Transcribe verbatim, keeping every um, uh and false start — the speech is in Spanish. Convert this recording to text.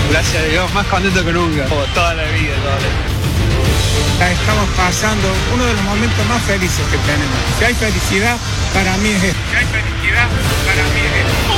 Gracias a Dios, más contento que nunca. Oh, toda la vida, toda la vida. La estamos pasando uno de los momentos más felices que tenemos. Si hay felicidad, para mí es esto. Si hay felicidad, para mí es esto.